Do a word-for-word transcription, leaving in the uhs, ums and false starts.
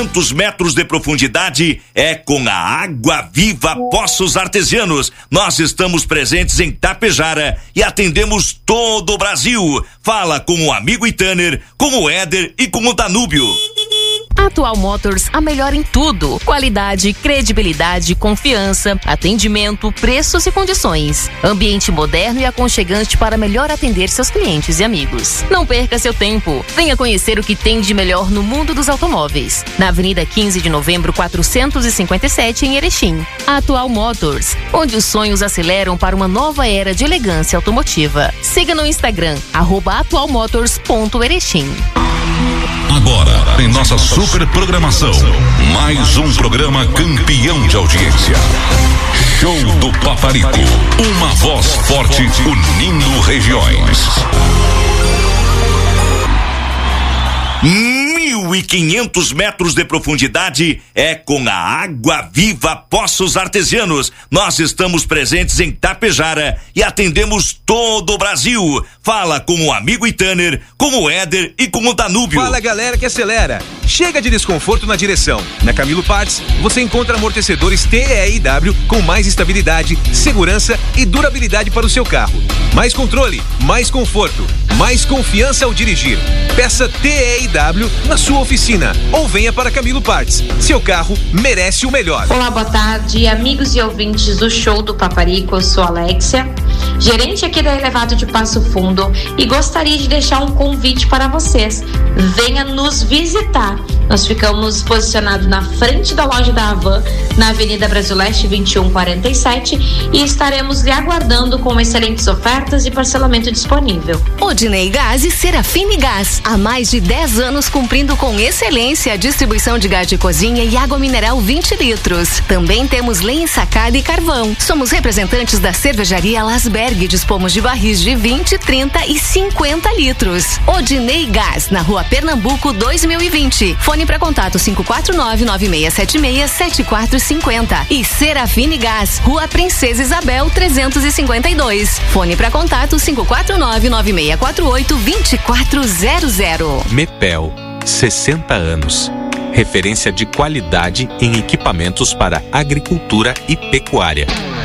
quinhentos metros de profundidade é com a Água Viva Poços Artesianos. Nós estamos presentes em Tapejara e atendemos todo o Brasil. Fala com o amigo Itaner, com o Éder e com o Danúbio. Atual Motors, a melhor em tudo. Qualidade, credibilidade, confiança, atendimento, preços e condições. Ambiente moderno e aconchegante para melhor atender seus clientes e amigos. Não perca seu tempo. Venha conhecer o que tem de melhor no mundo dos automóveis. Na Avenida quinze de Novembro, quatrocentos e cinquenta e sete, em Erechim. Atual Motors, onde os sonhos aceleram para uma nova era de elegância automotiva. Siga no Instagram, arroba atualmotors ponto erechim. Agora, em nossa super programação, mais um programa campeão de audiência. Show do Paparico. Uma voz forte unindo regiões. mil e quinhentos metros de profundidade é com a Água Viva Poços Artesianos. Nós estamos presentes em Tapejara e atendemos todo o Brasil. Fala com o amigo Itaner, com o Éder e com o Danúbio. Fala, galera que acelera. Chega de desconforto na direção. Na Camilo Parts, você encontra amortecedores T E I W com mais estabilidade, segurança e durabilidade para o seu carro. Mais controle, mais conforto, mais confiança ao dirigir. Peça T E I W na sua oficina ou venha para Camilo Parts. Seu carro merece o melhor. Olá, boa tarde, amigos e ouvintes do Show do Paparico. Eu sou Alexia, gerente aqui da Elevado de Passo Fundo, e gostaria de deixar um convite para vocês. Venha nos visitar. Nós ficamos posicionados na frente da loja da Havan, na Avenida Brasil Leste vinte e um quarenta e sete, e estaremos lhe aguardando com excelentes ofertas e parcelamento disponível. Odinei Gás e Serafine Gás, há mais de dez anos cumprindo com excelência a distribuição de gás de cozinha e água mineral vinte litros. Também temos lenha ensacada e carvão. Somos representantes da cervejaria Lasberg, dispomos de barris de vinte, trinta e cinquenta litros. Odinei Gás, na Rua Pernambuco dois mil e vinte. Fone para contato cinco quatro nove, nove seis sete seis, sete quatro cinco zero. E Serafine Gás, Rua Princesa Isabel trezentos e cinquenta e dois. Fone para contato cinco quatro nove, nove seis quatro oito, dois quatro zero zero. Mepel, sessenta anos. Referência de qualidade em equipamentos para agricultura e pecuária.